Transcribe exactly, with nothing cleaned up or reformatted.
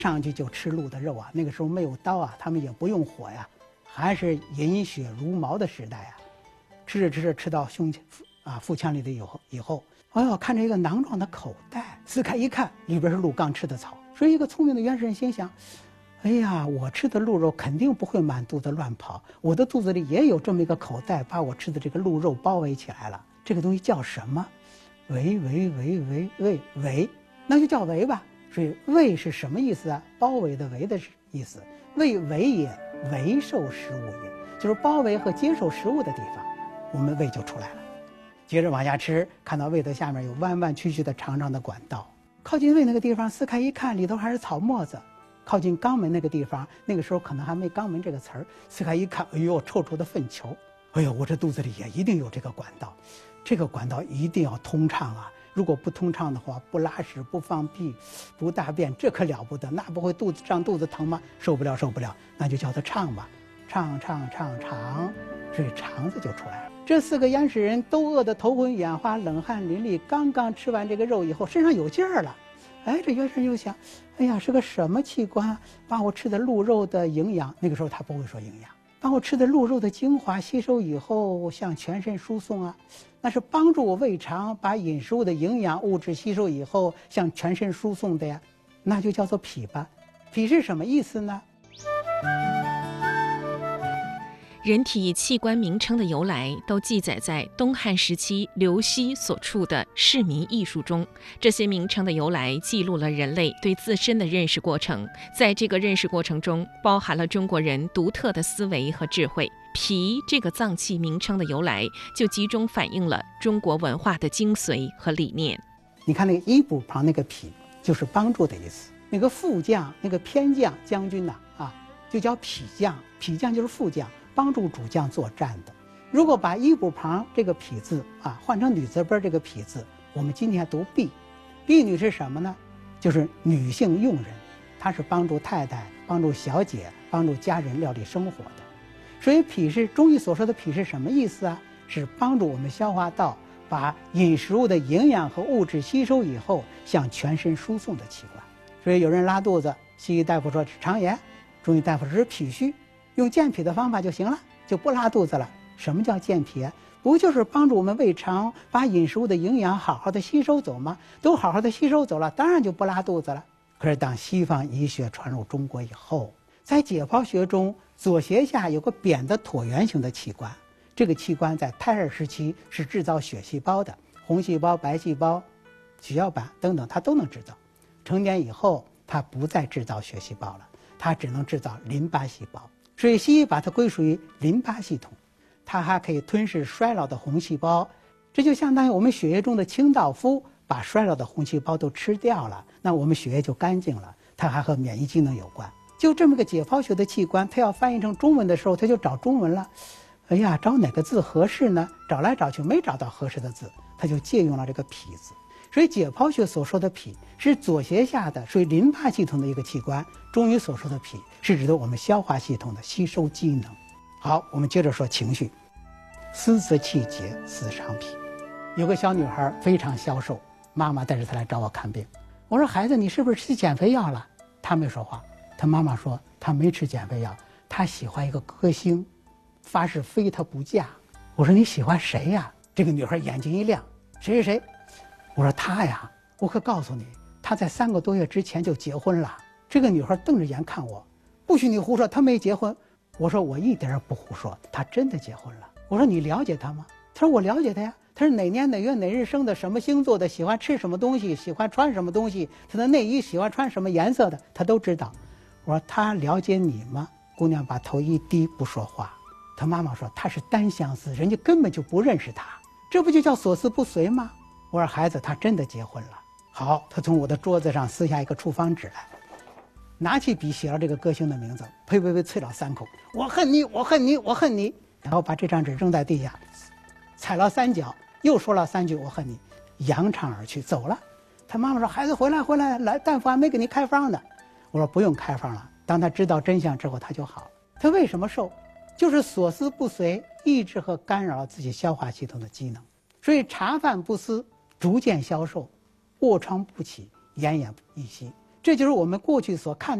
上去就吃鹿的肉啊。那个时候没有刀啊，他们也不用火呀，还是饮血如毛的时代啊。吃着吃着吃到胸腔啊腹腔里的以后以后，哎呦，看着一个囊状的口袋，撕开一看，里边是鹿刚吃的草。所以一个聪明的原始人心想，哎呀，我吃的鹿肉肯定不会满肚子乱跑，我的肚子里也有这么一个口袋，把我吃的这个鹿肉包围起来了。这个东西叫什么？围围围围围围，那就叫围吧。所以围是什么意思啊？包围的围的意思。为围也，围受食物也，就是包围和接受食物的地方，我们胃就出来了。接着往下吃，看到胃的下面有弯弯曲曲的长长的管道，靠近胃那个地方撕开一看，里头还是草沫子。靠近肛门那个地方，那个时候可能还没肛门这个词儿，撕开一看，哎呦，臭臭的粪球。哎呦，我这肚子里也一定有这个管道，这个管道一定要通畅啊！如果不通畅的话，不拉屎、不放屁、不大便，这可了不得，那不会肚子胀肚子疼吗？受不了，受不了，那就叫它畅吧，畅畅畅肠，所以肠子就出来了。这四个原始人都饿得头昏眼花、冷汗淋漓，刚刚吃完这个肉以后，身上有劲儿了。哎，这原始人又想，哎呀，是个什么器官把我吃的鹿肉的营养，那个时候他不会说营养，把我吃的鹿肉的精华吸收以后向全身输送啊，那是帮助我胃肠把饮食物的营养物质吸收以后向全身输送的呀，那就叫做脾吧。脾是什么意思呢？ 人体器官名称的由来都记载在东汉时期刘熙所著的《市民艺术》中。这些名称的由来记录了人类对自身的认识过程，在这个认识过程中，包含了中国人独特的思维和智慧。脾这个脏器名称的由来，就集中反映了中国文化的精髓和理念。 你看那个一部旁那个脾，就是帮助的意思。那个副将，那个偏将将军呐、啊，啊，就叫脾将，脾将就是副将。帮助主将作战的。如果把一部旁这个痞字啊换成女字边这个痞字，我们今天读婢。婢女是什么呢？就是女性佣人，她是帮助太太、帮助小姐、帮助家人料理生活的。所以脾是中医所说的脾是什么意思啊？是帮助我们消化道把饮食物的营养和物质吸收以后向全身输送的器官。所以有人拉肚子，西医大夫说是肠炎，中医大夫说是脾虚。用健脾的方法就行了，就不拉肚子了。什么叫健脾？不就是帮助我们胃肠把饮食物的营养好好的吸收走吗？都好好的吸收走了，当然就不拉肚子了。可是当西方医学传入中国以后，在解剖学中，左胁下有个扁的椭圆形的器官，这个器官在胎儿时期是制造血细胞的，红细胞、白细胞、血小板等等，它都能制造。成年以后，它不再制造血细胞了，它只能制造淋巴细胞。所以西医把它归属于淋巴系统，它还可以吞噬衰老的红细胞，这就相当于我们血液中的清道夫把衰老的红细胞都吃掉了，那我们血液就干净了。它还和免疫机能有关。就这么个解剖学的器官，它要翻译成中文的时候，它就找中文了。哎呀，找哪个字合适呢？找来找去没找到合适的字，它就借用了这个脾字。所以解剖学所说的脾是左胁下的属于淋巴系统的一个器官，中医所说的脾是指的我们消化系统的吸收机能。好，我们接着说情绪。思则气结，思伤脾。有个小女孩非常消瘦，妈妈带着她来找我看病。我说孩子，你是不是吃减肥药了？她没说话。她妈妈说她没吃减肥药，她喜欢一个歌星，发誓非他不嫁。我说你喜欢谁呀？这个女孩眼睛一亮，谁谁谁？我说他呀，我可告诉你，他在三个多月之前就结婚了。这个女孩瞪着眼看我，不许你胡说，他没结婚。我说我一点也不胡说，他真的结婚了。我说你了解他吗？他说我了解他呀，他是哪年哪月哪日生的，什么星座的，喜欢吃什么东西，喜欢穿什么东西，他的内衣喜欢穿什么颜色的，他都知道。我说他了解你吗？姑娘把头一低不说话。他妈妈说他是单相思，人家根本就不认识他，这不就叫所思不遂吗？我说孩子，他真的结婚了。好，他从我的桌子上撕下一个处方纸来，拿起笔写了这个歌星的名字，呸呸呸，啐了三口，我恨你，我恨你，我恨你。然后把这张纸扔在地下，踩了三脚，又说了三句我恨你，扬长而去，走了。他妈妈说孩子回来回来，来大夫还没给你开方呢。我说不用开方了，当他知道真相之后他就好了。他为什么瘦？就是所思不遂，抑制和干扰了自己消化系统的机能，所以茶饭不思，逐渐消瘦，卧疮不起，奄奄一息。 这就是我们过去所看